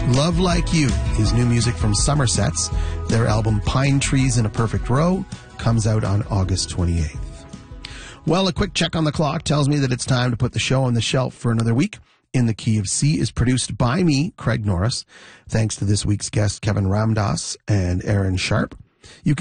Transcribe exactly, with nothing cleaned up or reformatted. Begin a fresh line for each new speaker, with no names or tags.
Love Like You is new music from Somersets. Their album Pine Trees in a Perfect Row comes out on August twenty-eighth. Well, a quick check on the clock tells me that it's time to put the show on the shelf for another week. In the Key of C is produced by me, Craig Norris. Thanks to this week's guests, Kevin Ramdas and Aaron Sharp. You can